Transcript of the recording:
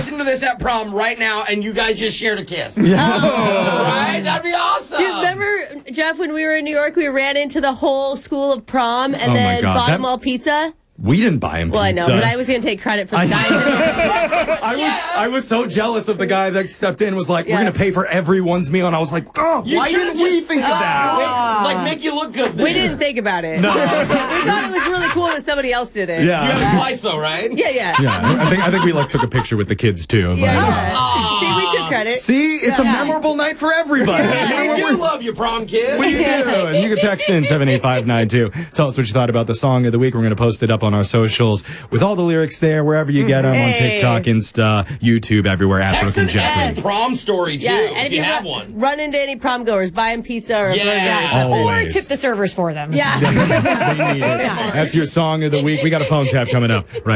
listening to this at prom right now, and you guys just shared a kiss. Yeah. Right? That'd be awesome. Dude, remember, Jeff, when we were in New York, we ran into the whole school of prom and then bought them all pizza? We didn't buy him pizza. Well, I know, but I was going to take credit for the guys. I was so jealous of the guy that stepped in and was like, we're going to pay for everyone's meal. And I was like, oh, why didn't we think of that? Like, make you look good. We didn't think about it. No. We thought it was really cool that somebody else did it. Yeah. You have a slice, though, right? Yeah. Yeah, I think we took a picture with the kids too. Yeah. See, we took credit. See, it's a memorable night for everybody. We do love you, prom kids. We do. And you can text in 78592. Tell us what you thought about the song of the week. We're going to post it up on our socials with all the lyrics there, wherever you get them, on TikTok, Insta, YouTube, everywhere, at Brooke and Jeffrey. Prom story, too, and if you have one. Run into any prom goers, buy them pizza or a burger or something. Always. Or tip the servers for them. Yeah. They need it. That's your song of the week. We got a phone tap coming up right